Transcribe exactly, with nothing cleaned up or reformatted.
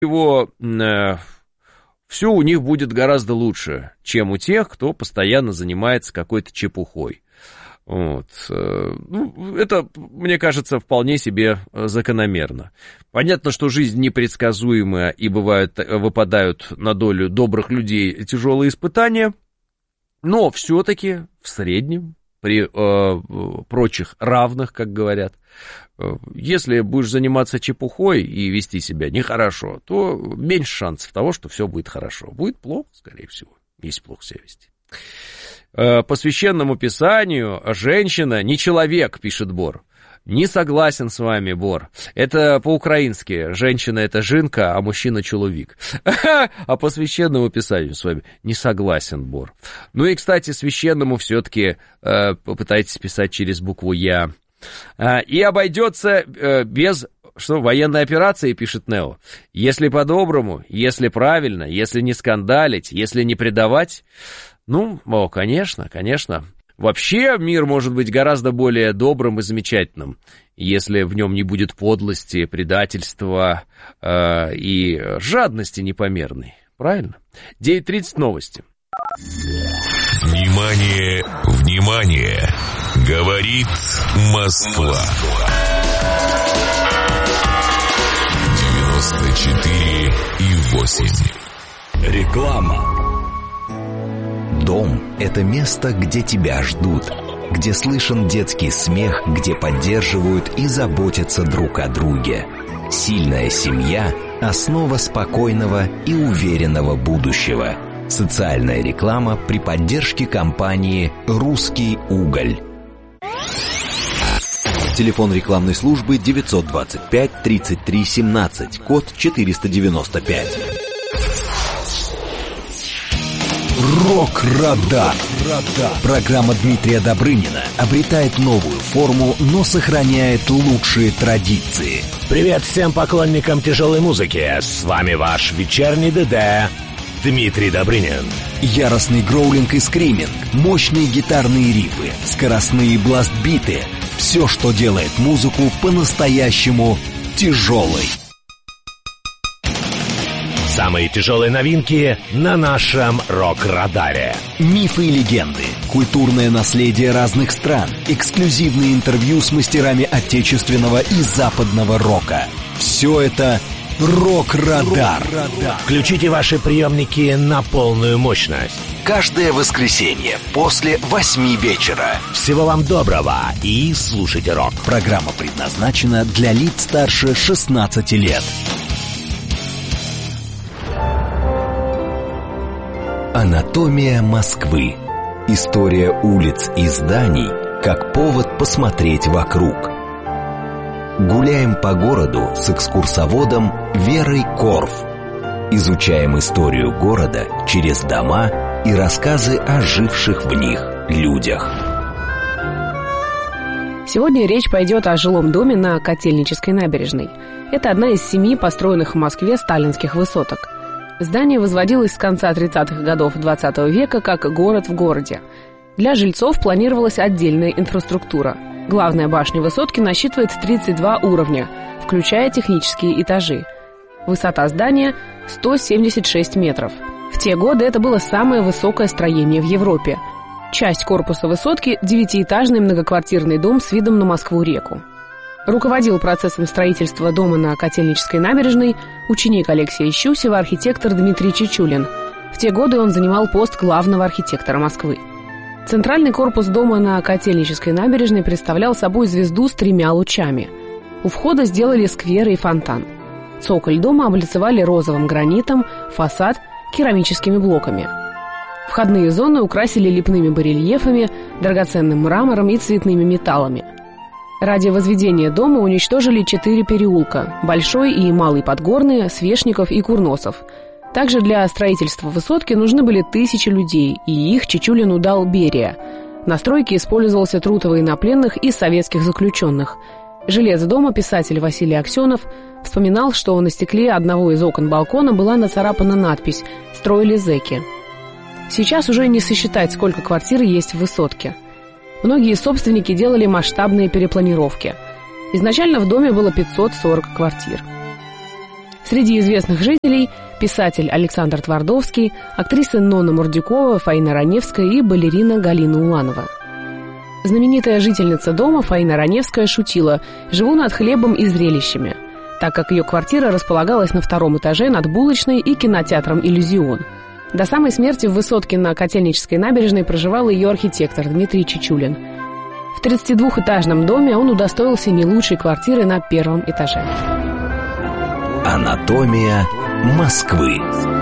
всего, э, все у них будет гораздо лучше, чем у тех, кто постоянно занимается какой-то чепухой. Вот. Ну, это, мне кажется, вполне себе закономерно. Понятно, что жизнь непредсказуемая, и бывают, выпадают на долю добрых людей тяжелые испытания, но все-таки в среднем, при э, прочих равных, как говорят, э, если будешь заниматься чепухой и вести себя нехорошо, то меньше шансов того, что все будет хорошо. Будет плохо, скорее всего, если плохо себя вести. По священному писанию женщина не человек, пишет Бор. Не согласен с вами, Бор. Это по-украински. Женщина — это жинка, а мужчина — человек. А по священному писанию с вами не согласен, Бор. Ну и, кстати, священному все-таки э, попытайтесь писать через букву «Я». А, и обойдется э, без... Что, военной операции, пишет Нео. Если по-доброму, если правильно, если не скандалить, если не предавать... Ну, о, конечно, конечно. Вообще мир может быть гораздо более добрым и замечательным, если в нем не будет подлости, предательства э, и жадности непомерной. Правильно? девять тридцать новости. Внимание, внимание! Говорит Москва. девяносто четыре и восемь. Реклама. Дом – это место, где тебя ждут, где слышен детский смех, где поддерживают и заботятся друг о друге. Сильная семья – основа спокойного и уверенного будущего. Социальная реклама при поддержке компании «Русский уголь». Телефон рекламной службы девятьсот двадцать пять тридцать три семнадцать, код четыреста девяносто пять. Рок-радар. Программа Дмитрия Добрынина обретает новую форму, но сохраняет лучшие традиции. Привет всем поклонникам тяжелой музыки. С вами ваш вечерний ДД Дмитрий Добрынин. Яростный гроулинг и скриминг, мощные гитарные рифы, скоростные бласт-биты. Все, что делает музыку по-настоящему тяжелой. Самые тяжелые новинки на нашем рок-радаре. Мифы и легенды, культурное наследие разных стран, эксклюзивные интервью с мастерами отечественного и западного рока. Все это рок-радар. Включите ваши приемники на полную мощность. Каждое воскресенье после восьми вечера. Всего вам доброго и слушайте рок. Программа предназначена для лиц старше шестнадцати лет. Анатомия Москвы. История улиц и зданий, как повод посмотреть вокруг. Гуляем по городу с экскурсоводом Верой Корф. Изучаем историю города через дома и рассказы о живших в них людях. Сегодня речь пойдет о жилом доме на Котельнической набережной. Это одна из семи построенных в Москве сталинских высоток. Здание возводилось с конца тридцатых годов двадцатого века как город в городе. Для жильцов планировалась отдельная инфраструктура. Главная башня высотки насчитывает тридцать два уровня, включая технические этажи. Высота здания – сто семьдесят шесть метров. В те годы это было самое высокое строение в Европе. Часть корпуса высотки – девятиэтажный многоквартирный дом с видом на Москву-реку. Руководил процессом строительства дома на Котельнической набережной ученик Алексея Щусева, архитектор Дмитрий Чечулин. В те годы он занимал пост главного архитектора Москвы. Центральный корпус дома на Котельнической набережной представлял собой звезду с тремя лучами. У входа сделали сквер и фонтан. Цоколь дома облицевали розовым гранитом, фасад – керамическими блоками. Входные зоны украсили лепными барельефами, драгоценным мрамором и цветными металлами. Ради возведения дома уничтожили четыре переулка – Большой и Малый Подгорные, Свешников и Курносов. Также для строительства высотки нужны были тысячи людей, и их Чечулину дал Берия. На стройке использовался труд военнопленных и советских заключенных. Жилец дома, писатель Василий Аксенов, вспоминал, что на стекле одного из окон балкона была нацарапана надпись «Строили зэки». Сейчас уже не сосчитать, сколько квартир есть в высотке. Многие собственники делали масштабные перепланировки. Изначально в доме было пятьсот сорок квартир. Среди известных жителей писатель Александр Твардовский, актрисы Нонна Мурдюкова, Фаина Раневская и балерина Галина Уланова. Знаменитая жительница дома Фаина Раневская шутила: «Живу над хлебом и зрелищами», так как ее квартира располагалась на втором этаже над булочной и кинотеатром «Иллюзион». До самой смерти в высотке на Котельнической набережной проживал ее архитектор Дмитрий Чичулин. В тридцатидвухэтажном доме он удостоился не лучшей квартиры на первом этаже. Анатомия Москвы.